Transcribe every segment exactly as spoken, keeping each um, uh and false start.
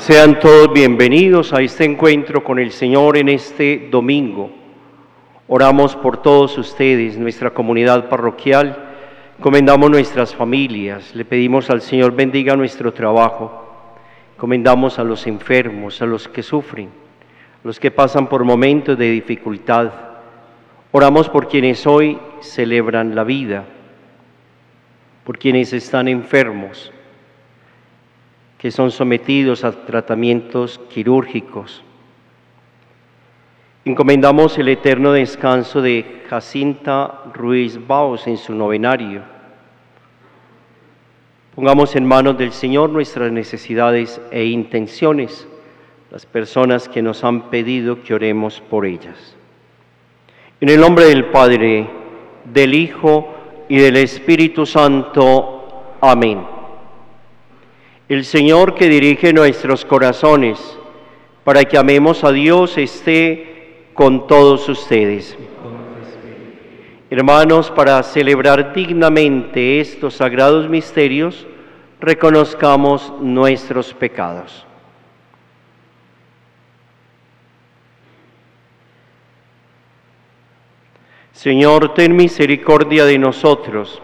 Sean todos bienvenidos a este encuentro con el Señor en este domingo. Oramos por todos ustedes, nuestra comunidad parroquial, encomendamos nuestras familias, le pedimos al Señor bendiga nuestro trabajo, encomendamos a los enfermos, a los que sufren, a los que pasan por momentos de dificultad. Oramos por quienes hoy celebran la vida, por quienes están enfermos, que son sometidos a tratamientos quirúrgicos. Encomendamos el eterno descanso de Jacinta Ruiz Baos en su novenario. Pongamos en manos del Señor nuestras necesidades e intenciones, las personas que nos han pedido que oremos por ellas. En el nombre del Padre, del Hijo y del Espíritu Santo. Amén. El Señor que dirige nuestros corazones para que amemos a Dios esté con todos ustedes. Hermanos, para celebrar dignamente estos sagrados misterios, reconozcamos nuestros pecados. Señor, ten misericordia de nosotros.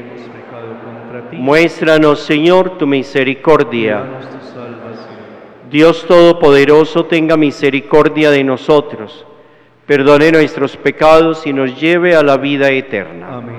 Muéstranos, Señor, tu misericordia. Dios Todopoderoso, tenga misericordia de nosotros, perdone nuestros pecados y nos lleve a la vida eterna. Amén.